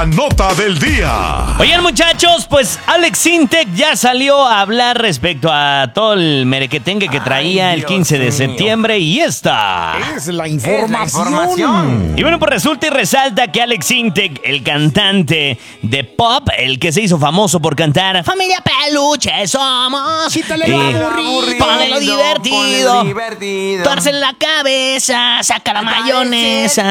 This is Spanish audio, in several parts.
Nota del día. Oigan, muchachos, pues Alex Sintek ya salió a hablar respecto a todo el merequetengue que traía el 15 de septiembre y esta es la información. Y bueno, pues resulta y resalta que Alex Sintek, el cantante de pop, el que se hizo famoso por cantar Familia Peluche somos, quítale lo aburrido, ponle lo divertido, tuércele la cabeza, saca la mayonesa.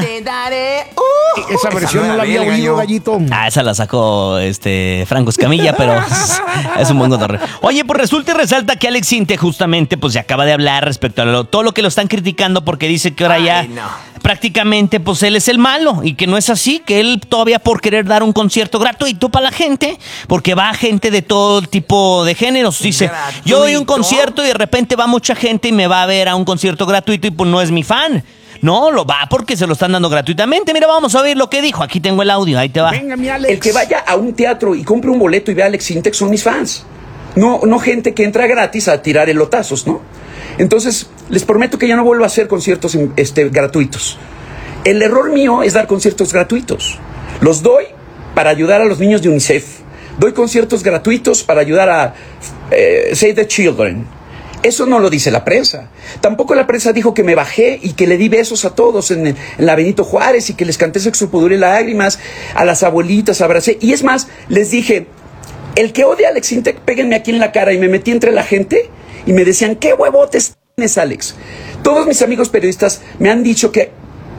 Esa versión no la había oído, Gallito. Esa la sacó Franco Escamilla, pero es un buen cotorreo. Oye, pues resulta y resalta que Alex Sintek justamente pues ya acaba de hablar respecto a todo lo que lo están criticando, porque dice que ahora prácticamente pues él es el malo y que no es así, que él todavía por querer dar un concierto gratuito para la gente, porque va gente de todo tipo de géneros. Dice, ¿gratuito? Yo doy un concierto y de repente va mucha gente y me va a ver a un concierto gratuito y pues no es mi fan. No, lo va porque se lo están dando gratuitamente. Mira, vamos a oír lo que dijo. Aquí tengo el audio, ahí te va. Venga, mi Alex. El que vaya a un teatro y compre un boleto y vea a Alex Sintek son mis fans. No gente que entra gratis a tirar elotazos, ¿no? Entonces, les prometo que ya no vuelvo a hacer conciertos gratuitos. El error mío es dar conciertos gratuitos. Los doy para ayudar a los niños de UNICEF. Doy conciertos gratuitos para ayudar a Save the Children. Eso no lo dice la prensa. Tampoco la prensa dijo que me bajé y que le di besos a todos en la Benito Juárez y que les canté Sexo, Pudor y Lágrimas, a las abuelitas, abracé. Y es más, les dije, el que odia a Alex Sintek, péguenme aquí en la cara. Y me metí entre la gente y me decían, ¿qué huevotes tienes, Alex? Todos mis amigos periodistas me han dicho que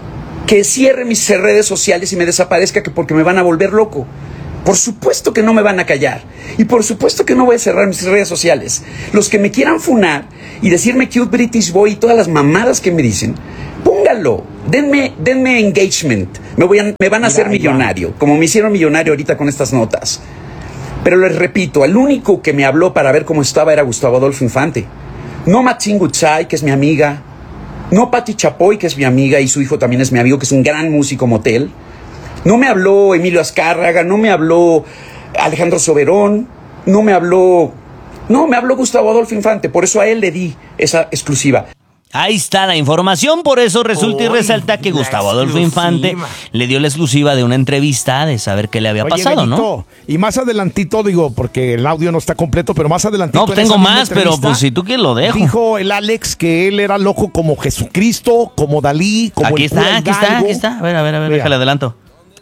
cierre mis redes sociales y me desaparezca porque me van a volver loco. Por supuesto que no me van a callar. Y por supuesto que no voy a cerrar mis redes sociales. Los que me quieran funar y decirme cute British boy y todas las mamadas que me dicen, pónganlo. Denme engagement. Me van a hacer millonario, como me hicieron millonario ahorita con estas notas. Pero les repito, el único que me habló para ver cómo estaba era Gustavo Adolfo Infante. No Matzin Gutzai, que es mi amiga. No Pati Chapoy, que es mi amiga y su hijo también es mi amigo, que es un gran músico motel. No me habló Emilio Azcárraga, no me habló Alejandro Soberón, no me habló Gustavo Adolfo Infante, por eso a él le di esa exclusiva. Ahí está la información, por eso resulta y resalta que Gustavo Adolfo Infante le dio la exclusiva de una entrevista de saber qué le había pasado, Gallito, ¿no? Y más adelantito, digo, porque el audio no está completo, pero más adelantito. No, tengo más, pero pues si tú quieres lo dejo. Dijo el Alex que él era loco como Jesucristo, como Dalí, como aquí está. A ver, déjale adelanto.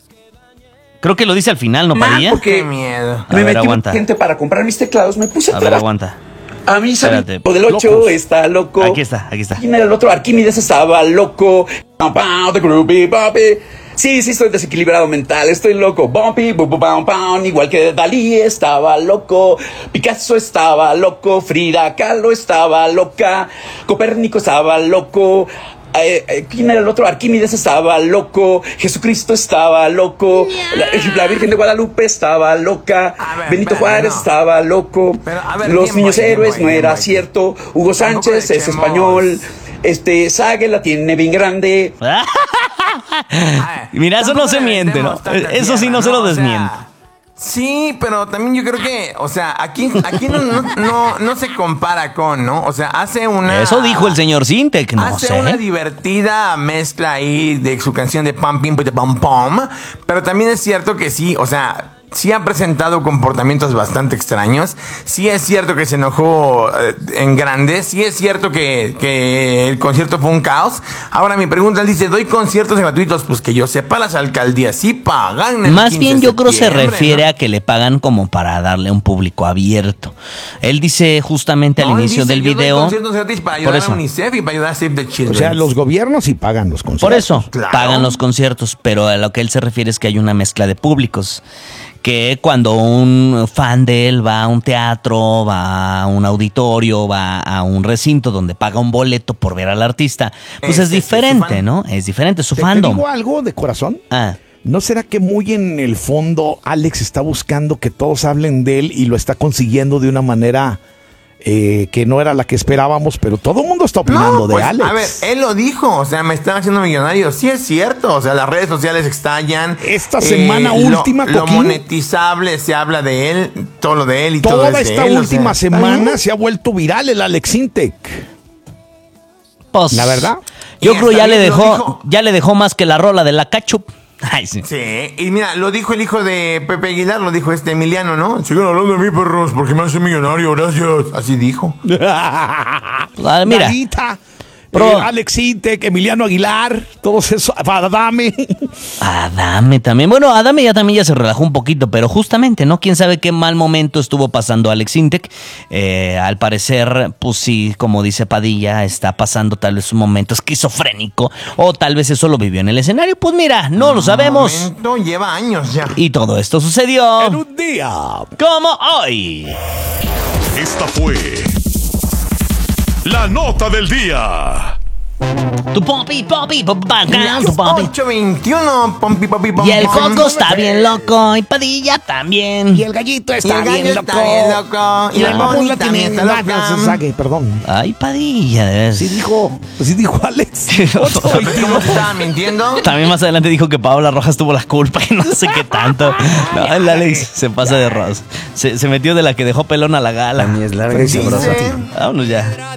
Creo que lo dice al final, ¿no, Padilla? Qué miedo. Me metí gente para comprar mis teclados, me puse a ver, aguanta. A mí sabe, o del 8 locos. Está loco. Aquí está. ¿Quién era el otro? Arquímedes estaba loco. Sí, estoy desequilibrado mental, estoy loco. Igual que Dalí estaba loco, Picasso estaba loco, Frida Kahlo estaba loca, Copérnico estaba loco. ¿Quién era el otro? Arquímedes estaba loco, Jesucristo estaba loco, la Virgen de Guadalupe estaba loca, Benito Juárez estaba loco, los niños héroes no era cierto, Hugo Sánchez es español, Sague la tiene bien grande. Mira, eso no se miente, ¿no? Eso sí no se lo desmiente. Sí, pero también yo creo que, o sea, aquí no se compara con, ¿no? O sea, hace una... Eso dijo el señor Sintek, no hace sé. Una divertida mezcla ahí de su canción de Pam Pim Pam Pam, pero también es cierto que sí, o sea... Sí ha presentado comportamientos bastante extraños. Sí es cierto que se enojó en grande. Sí es cierto que el concierto fue un caos. Ahora mi pregunta, él dice, doy conciertos gratuitos. Pues que yo sepa, las alcaldías sí pagan. Más bien yo creo se refiere, ¿no? A que le pagan como para darle un público abierto. Él dice justamente al inicio del video. Doy conciertos gratis para ayudar a UNICEF y para ayudar a Save the Children. O sea, los gobiernos sí pagan los conciertos. Por eso, claro, pagan los conciertos. Pero a lo que él se refiere es que hay una mezcla de públicos. Que cuando un fan de él va a un teatro, va a un auditorio, va a un recinto donde paga un boleto por ver al artista, pues es diferente, ¿no? Es diferente, su fandom. ¿Te digo algo de corazón? Ah. ¿No será que muy en el fondo Alex está buscando que todos hablen de él y lo está consiguiendo de una manera que no era la que esperábamos, pero todo el mundo está opinando de Alex? A ver, él lo dijo, o sea, me están haciendo millonario. Sí es cierto, o sea, las redes sociales estallan. Esta semana última, lo monetizable, se habla de él, todo lo de él y todo toda es de esta él, última semana se ha vuelto viral el Alex Sintek. Pues, la verdad. Yo creo ya le dejó más que la rola de la Ketchup. Ay, sí. Sí, y mira, lo dijo el hijo de Pepe Aguilar, lo dijo Emiliano, ¿no? Sigan hablando de mí, perros, porque me hace millonario, gracias. Así dijo. Mira. Galita, Pro- Alex Intec, Emiliano Aguilar, todos esos, Adame. Adame también. Bueno, Adame ya se relajó un poquito, pero justamente, ¿no? Quién sabe qué mal momento estuvo pasando Alex Intec. Al parecer, pues sí, como dice Padilla, está pasando tal vez un momento esquizofrénico, o tal vez eso lo vivió en el escenario. Pues mira, no lo sabemos. Momento, lleva años ya. Y todo esto sucedió En un día. como hoy. Esta fue la nota del día. Tu popi, popi, tu papi. 8:21, pompi, popi, pom, Y el pom. Coco está bien loco, y Padilla también. Y el gallito Y está el gallo bien loco. está bien loco. Y la Boni mamula también tiene está loca. saque, perdón. Ay, Padilla, de veras. Sí dijo Alex. ¿Cómo se estaba mintiendo? También más adelante dijo que Paola Rojas tuvo la culpa y no sé qué tanto. No, el Alex se pasa de rosas. Se metió de la que dejó pelón a la gala. Ni es larga y Dice- sabrosa. Vámonos ya.